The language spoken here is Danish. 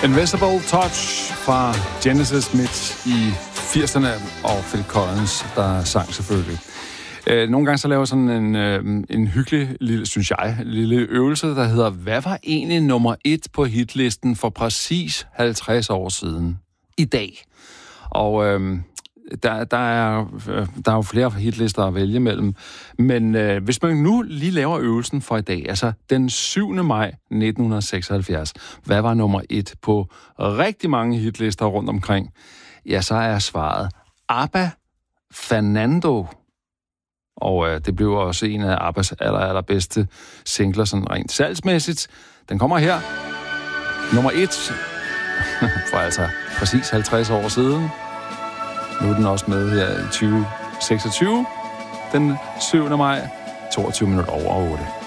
Invisible Touch fra Genesis midt i 80'erne, og Phil Collins, der sang selvfølgelig. Nogle gange så laver sådan en hyggelig, lille øvelse, der hedder, hvad var egentlig nummer 1 på hitlisten for præcis 50 år siden i dag? Og der er jo flere hitlister at vælge mellem, men hvis man nu lige laver øvelsen for i dag, altså den 7. maj 1976, hvad var nummer 1 på rigtig mange hitlister rundt omkring? Ja, så er svaret ABBA Fernando. Og det blev også en af ABBAs allerbedste singler, sådan rent salgsmæssigt. Den kommer her. Nummer 1 for altså præcis 50 år siden. Nu er den også med her i 2026. Den 7. maj, 22 minutter over 8.